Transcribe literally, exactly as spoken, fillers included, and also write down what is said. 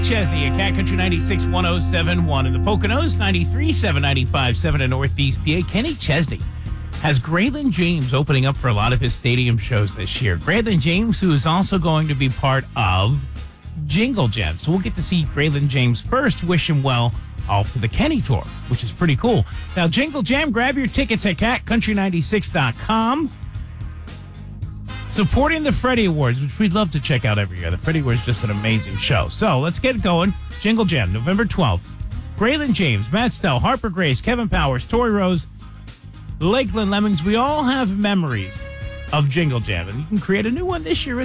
Chesney at Cat Country ninety-six point one oh seven point one in the Poconos, ninety-three point seven, ninety-five point seven in Northeast P A. Kenny Chesney has Graylin James opening up for a lot of his stadium shows this year. Graylin James, who is also going to be part of Jingle Jam. So we'll get to see Graylin James first. Wish him well off to the Kenny Tour, which is pretty cool. Now, Jingle Jam, grab your tickets at cat country ninety-six dot com. Supporting the Freddie Awards, which we'd love to check out every year. The Freddie Awards is just an amazing show. So let's get going. Jingle Jam, November twelfth. Graylin James, Matt Stell, Harper Grace, Kevin Powers, Tori Rose, Lakeland Lemmings. We all have memories of Jingle Jam, and you can create a new one this year